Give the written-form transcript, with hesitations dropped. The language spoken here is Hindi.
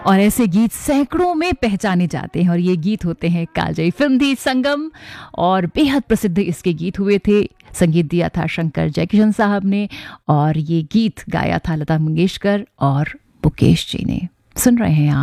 और ऐसे गीत सैकड़ों में पहचाने जाते हैं और ये गीत होते हैं कालजयी। फिल्म थी संगम और बेहद प्रसिद्ध इसके गीत हुए थे। संगीत दिया था शंकर जयकिशन साहब ने और ये गीत गाया था लता मंगेशकर और मुकेश जी ने। सुन रहे हैं आप